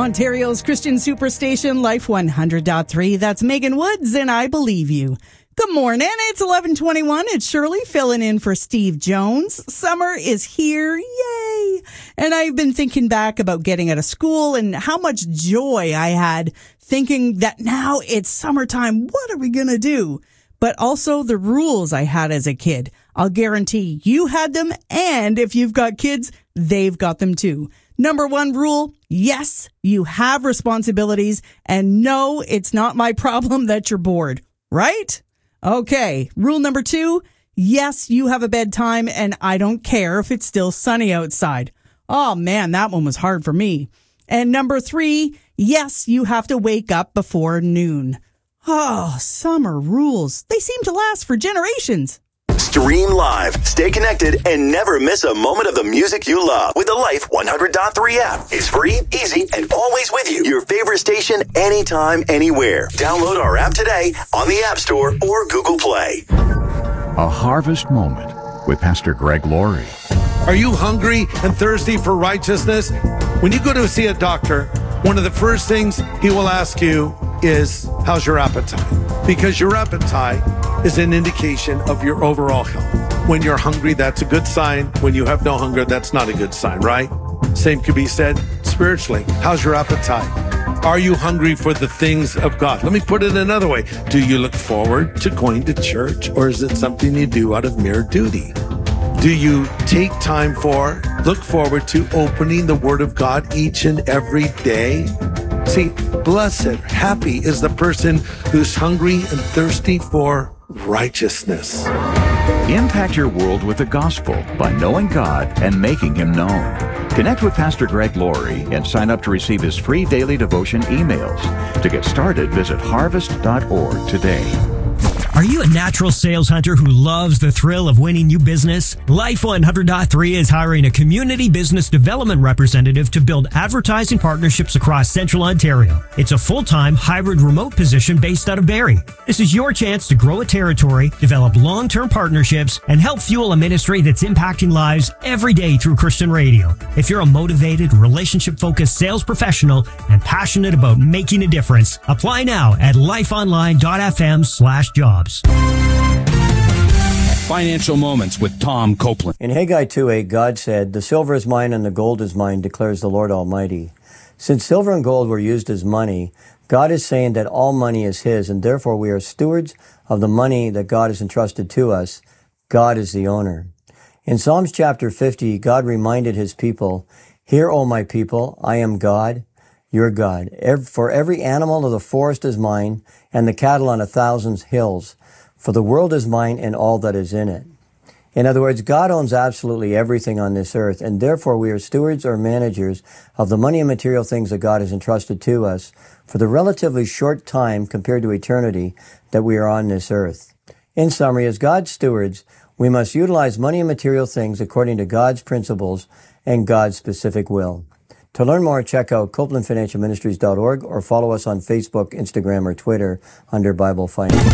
Ontario's Christian Superstation, Life 100.3. That's Megan Woods, and I believe you. Good morning. It's 11:21. It's Shirley filling in for Steve Jones. Summer is here. Yay. And I've been thinking back about getting out of school and how much joy I had thinking that now it's summertime. What are we going to do? But also the rules I had as a kid. I'll guarantee you had them. And if you've got kids, they've got them too. Number one rule, yes, you have responsibilities, and no, it's not my problem that you're bored, right? Okay, rule number two, yes, you have a bedtime, and I don't care if it's still sunny outside. Oh man, that one was hard for me. And number three, yes, you have to wake up before noon. Oh, summer rules. They seem to last for generations. Stream live, stay connected, and never miss a moment of the music you love with the Life 100.3 app. It's free, easy, and always with you. Your favorite station, anytime, anywhere. Download our app today on the App Store or Google Play. A Harvest Moment with Pastor Greg Laurie. Are you hungry and thirsty for righteousness? When you go to see a doctor, one of the first things he will ask you is, how's your appetite? Because your appetite is an indication of your overall health. When you're hungry, that's a good sign. When you have no hunger, that's not a good sign, right? Same could be said spiritually. How's your appetite? Are you hungry for the things of God? Let me put it another way. Do you look forward to going to church, or is it something you do out of mere duty? Do you take time look forward to opening the Word of God each and every day? See, blessed, happy is the person who's hungry and thirsty for righteousness. Impact your world with the gospel by knowing God and making Him known. Connect with Pastor Greg Laurie and sign up to receive his free daily devotion emails. To get started, visit harvest.org today. Are you a natural sales hunter who loves the thrill of winning new business? Life 100.3 is hiring a community business development representative to build advertising partnerships across Central Ontario. It's a full-time hybrid remote position based out of Barrie. This is your chance to grow a territory, develop long-term partnerships, and help fuel a ministry that's impacting lives every day through Christian radio. If you're a motivated, relationship-focused sales professional and passionate about making a difference, apply now at lifeonline.fm/jobs. Financial Moments with Tom Copeland. In Haggai 2:8, God said, "The silver is mine and the gold is mine, declares the Lord Almighty." Since silver and gold were used as money, God is saying that all money is His, and therefore we are stewards of the money that God has entrusted to us. God is the owner. In Psalms chapter 50, God reminded His people, "Hear, O my people, I am God, your God. For every animal of the forest is mine, and the cattle on 1,000 hills. For the world is mine and all that is in it." In other words, God owns absolutely everything on this earth, and therefore we are stewards or managers of the money and material things that God has entrusted to us for the relatively short time compared to eternity that we are on this earth. In summary, as God's stewards, we must utilize money and material things according to God's principles and God's specific will. To learn more, check out CopelandFinancialMinistries.org or follow us on Facebook, Instagram, or Twitter under Bible Finance.